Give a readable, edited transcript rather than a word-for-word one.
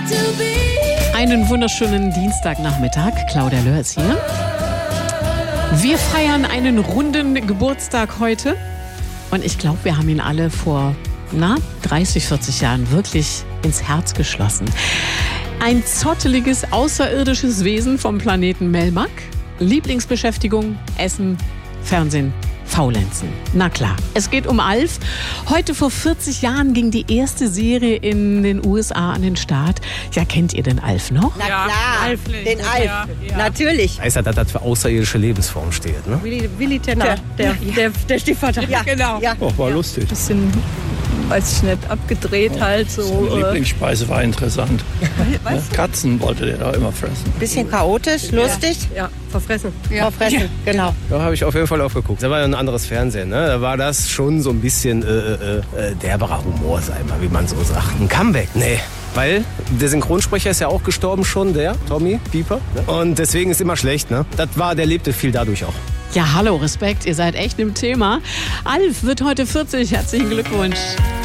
Einen wunderschönen Dienstagnachmittag. Claudia Löhr ist hier. Wir feiern einen runden Geburtstag heute. Und ich glaube, wir haben ihn alle vor 30, 40 Jahren wirklich ins Herz geschlossen. Ein zotteliges, außerirdisches Wesen vom Planeten Melmac. Lieblingsbeschäftigung, Essen, Fernsehen, Faulenzen. Na klar, es geht um Alf. Heute vor 40 Jahren ging die erste Serie in den USA an den Start. Ja, kennt ihr den Alf noch? Na klar, den Alf, ja. Natürlich. Weiß ja, dass das für außerirdische Lebensform steht, ne? Willi Tenner, der Stiefvater. Ja, genau. Ja. Oh, war lustig. Bisschen, weiß ich nicht, abgedreht halt so. Seine Lieblingsspeise war interessant. Was? Katzen wollte der da immer fressen. Bisschen chaotisch, lustig. Ja, verfressen. Verfressen, genau. Da habe ich auf jeden Fall aufgeguckt. Da war ja ein anderes Fernsehen, ne? Da war das schon so ein bisschen derberer Humor, sag ich mal, wie man so sagt. Ein Comeback, nee. Weil der Synchronsprecher ist ja auch gestorben schon, der Tommy Pieper. Ne? Und deswegen ist immer schlecht, ne? Der lebte viel dadurch auch. Ja, hallo, Respekt, ihr seid echt im Thema. Alf wird heute 40, herzlichen Glückwunsch.